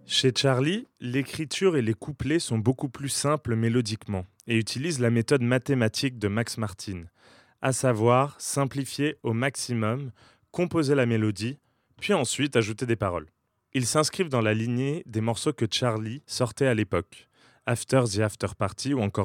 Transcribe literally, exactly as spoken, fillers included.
Chez Charlie, l'écriture et les couplets sont beaucoup plus simples mélodiquement et utilisent la méthode mathématique de Max Martin, à savoir simplifier au maximum, composer la mélodie, puis ensuite ajouter des paroles. Ils s'inscrivent dans la lignée des morceaux que Charlie sortait à l'époque, After the After Party ou encore